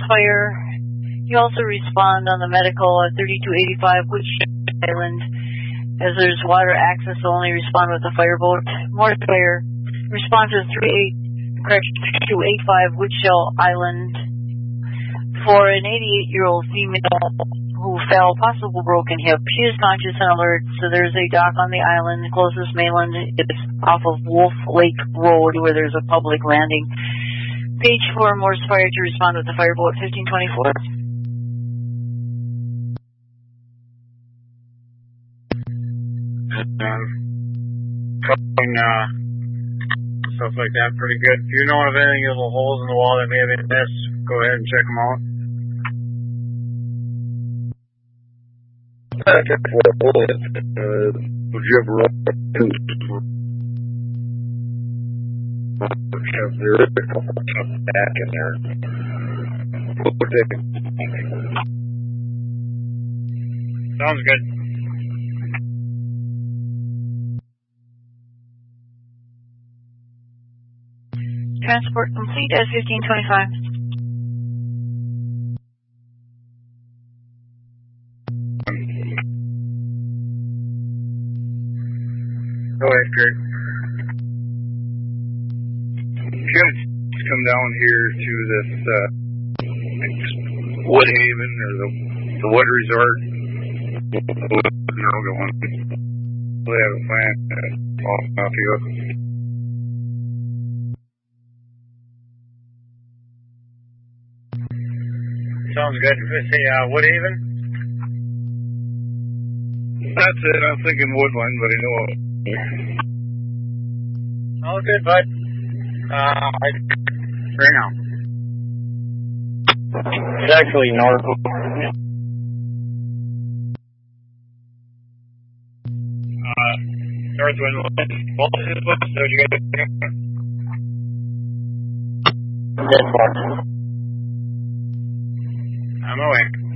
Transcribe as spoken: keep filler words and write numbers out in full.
fire. You also respond on the medical at thirty-two eighty-five Witch Island. As there's water access, only respond with a fireboat. Morse fire. Response is thirty-two eighty-five Witchell Island. For an eighty-eight-year-old female who fell, possible broken hip. She is conscious and alert, so there's a dock on the island. The closest mainland is off of Wolf Lake Road, where there's a public landing. Page four, Morse fire to respond with the fireboat, fifteen twenty-four. Um, covering, uh, stuff like that pretty good. If you know of any little holes in the wall that may have been missed, go ahead and check them out. I checked for a hole in it. Uh, would you ever run there is a couple of back in there. Sounds good. Transport complete at fifteen twenty-five. Go ahead, Kurt. Should come down here to this uh, Woodhaven or the the Wood Resort. We'll have a plan. Uh, off you go. Sounds good. Say, uh, Woodhaven? That's it. I'm thinking Woodland, but I know. All good, bud. Uh, I, right now. It's actually north. Uh, Northwind. What is this one? So you guys This one. I'm away.